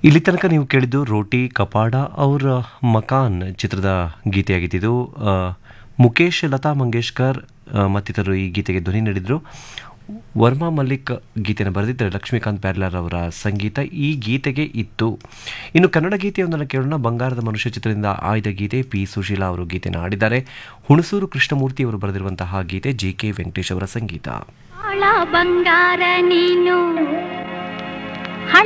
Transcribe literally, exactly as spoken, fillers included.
ಇಲ್ಲಿ ತನಕ ನೀವು ಕೇಳಿದ್ದು ರೋಟಿ ಕಪಾಡ ಅವರ ಮಕಾನ್ ಚಿತ್ರದ ಗೀತೆಯಾಗಿದ್ದು. ಮುಖೇಶ್, ಲತಾ ಮಂಗೇಶ್ಕರ್ ಮತ್ತಿತರರು ಈ ಗೀತೆಗೆ ಧ್ವನಿ ನೀಡಿದರು. ವರ್ಮಾ ಮಲ್ಲಿಕ್ ಗೀತೆಯನ್ನು ಬರೆದಿದ್ದರೆ ಲಕ್ಷ್ಮೀಕಾಂತ್ ಪ್ಯಾರ್ಲಾರ್ ಅವರ ಸಂಗೀತ ಈ ಗೀತೆಗೆ ಇತ್ತು. ಇನ್ನು ಕನ್ನಡ ಗೀತೆಯೊಂದನ್ನು ಕೇಳೋಣ. ಬಂಗಾರದ ಮನುಷ್ಯ ಚಿತ್ರದಿಂದ ಆಯ್ದ ಗೀತೆ. ಪಿ ಸುಶೀಲಾ ಅವರು ಗೀತೆಯನ್ನು ಹಾಡಿದ್ದಾರೆ. ಹುಣಸೂರು ಕೃಷ್ಣಮೂರ್ತಿ ಅವರು ಬರೆದಿರುವಂತಹ ಗೀತೆ. ಜಿ ಕೆ ವೆಂಕಟೇಶ್ ಅವರ ಸಂಗೀತ. ಬಂಗಾರ ನೀನು